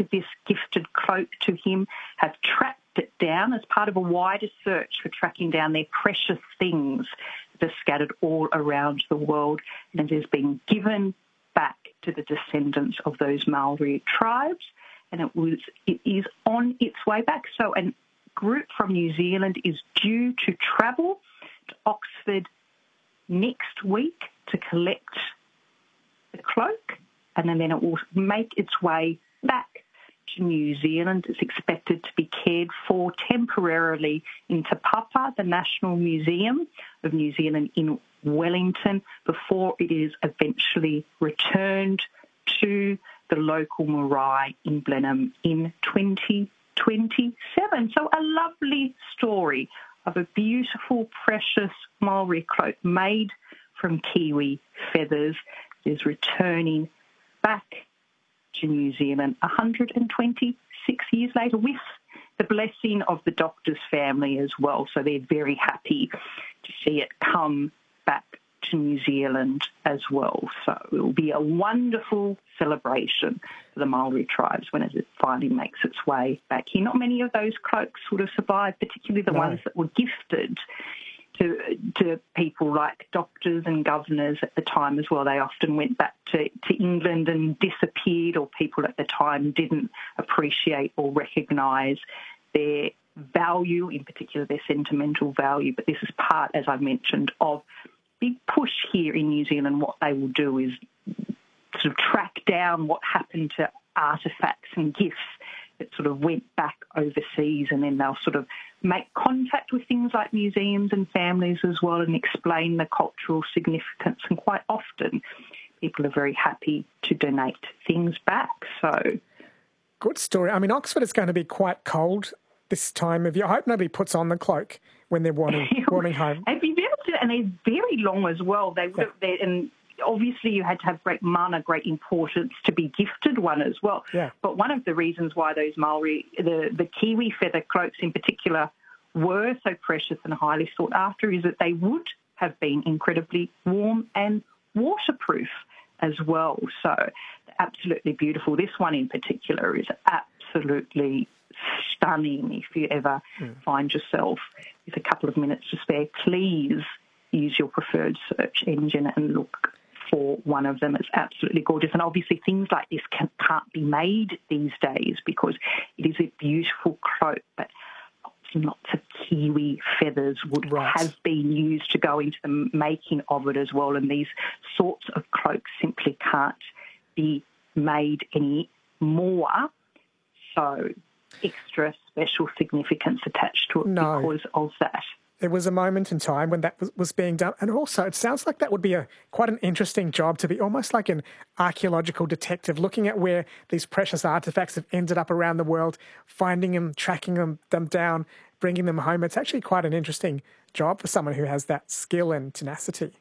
this gifted cloak to him have tracked it down as part of a wider search for tracking down their precious things that are scattered all around the world, and it has been given back to the descendants of those Maori tribes, and it is on its way back. So a group from New Zealand is due to travel to Oxford next week to collect the cloak, and then it will make its way back to New Zealand. It's expected to be cared for temporarily in Te Papa, the National Museum of New Zealand in Wellington, before it is eventually returned to the local marae in Blenheim in 2027. So a lovely story of a beautiful, precious Maori cloak made from kiwi feathers is returning back to New Zealand 126 years later with the blessing of the doctor's family as well. So they're very happy to see it come back to New Zealand as well. So it will be a wonderful celebration for the Maori tribes when it finally makes its way back here. Not many of those cloaks would have survived, particularly the ones that were gifted to people like doctors and governors at the time as well. They often went back to England and disappeared, or people at the time didn't appreciate or recognise their value, in particular their sentimental value. But this is part, as I mentioned, of big push here in New Zealand. What they will do is sort of track down what happened to artefacts and gifts that sort of went back overseas, and then they'll sort of make contact with things like museums and families as well and explain the cultural significance. And quite often people are very happy to donate things back. So good story. I mean, Oxford is going to be quite cold this time of year. I hope nobody puts on the cloak when they're wanting home. And they're very long as well. And obviously you had to have great mana, great importance to be gifted one as well. Yeah. But one of the reasons why those Maori, the kiwi feather cloaks in particular, were so precious and highly sought after is that they would have been incredibly warm and waterproof as well. So absolutely beautiful. This one in particular is absolutely stunning. If you ever find yourself with a couple of minutes to spare, please use your preferred search engine and look for one of them. It's absolutely gorgeous. And obviously things like this can't be made these days because it is a beautiful cloak, but lots of kiwi feathers would have been used to go into the making of it as well. And these sorts of cloaks simply can't be made any more. So extra special significance attached to it because of that. There was a moment in time when that was being done. And also, it sounds like that would be quite an interesting job to be almost like an archaeological detective, looking at where these precious artefacts have ended up around the world, finding them, tracking them down, bringing them home. It's actually quite an interesting job for someone who has that skill and tenacity.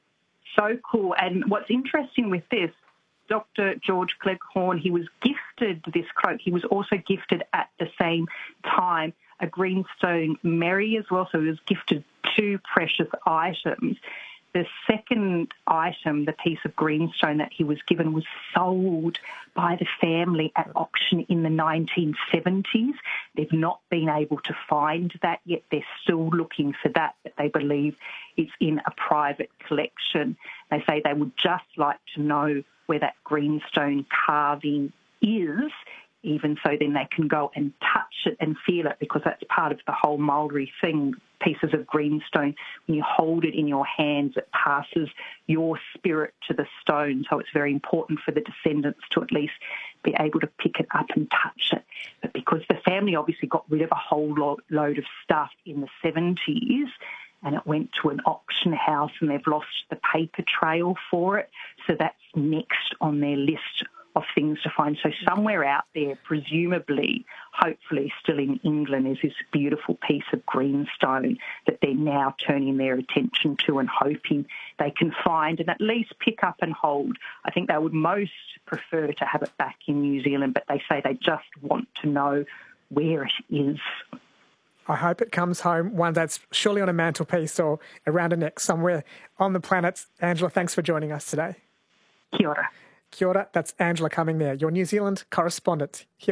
So cool. And what's interesting with this, Dr. George Cleghorn, he was gifted this cloak. He was also gifted at the same time a greenstone Mary as well, so he was gifted two precious items. The second item, the piece of greenstone that he was given, was sold by the family at auction in the 1970s. They've not been able to find that yet. They're still looking for that, but they believe it's in a private collection. They say they would just like to know where that greenstone carving is, even so then they can go and touch it and feel it, because that's part of the whole Maori thing. Pieces of greenstone, when you hold it in your hands, it passes your spirit to the stone. So it's very important for the descendants to at least be able to pick it up and touch it. But because the family obviously got rid of a whole load of stuff in the 70s, and it went to an auction house and they've lost the paper trail for it, so that's next on their list of things to find. So somewhere out there, presumably, hopefully still in England, is this beautiful piece of greenstone that they're now turning their attention to and hoping they can find and at least pick up and hold. I think they would most prefer to have it back in New Zealand, but they say they just want to know where it is. I hope it comes home one day. It's surely on a mantelpiece or around a neck somewhere on the planet. Angela, thanks for joining us today. Kia ora. Kia ora. That's Angela Cumming there, your New Zealand correspondent here